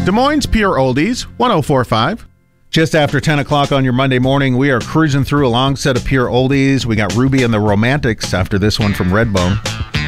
Des Moines Pure Oldies, 104.5. Just after 10 o'clock on your Monday morning, we are cruising through a long set of Pure Oldies. We got Ruby and the Romantics after this one from Redbone.